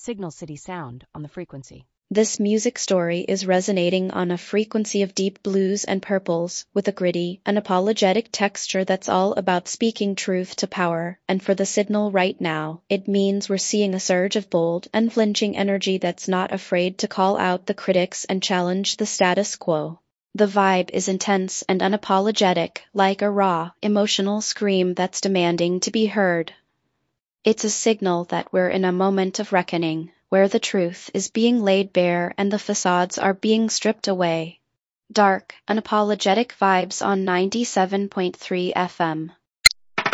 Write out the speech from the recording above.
Signal City Sound on the frequency. This music story is resonating on a frequency of deep blues and purples, with a gritty, unapologetic texture that's all about speaking truth to power. And for the signal right now, it means we're seeing a surge of bold, unflinching energy that's not afraid to call out the critics and challenge the status quo. The vibe is intense and unapologetic, like a raw, emotional scream that's demanding to be heard. It's a signal that we're in a moment of reckoning, where the truth is being laid bare and the facades are being stripped away. Dark, unapologetic vibes on 97.3 FM.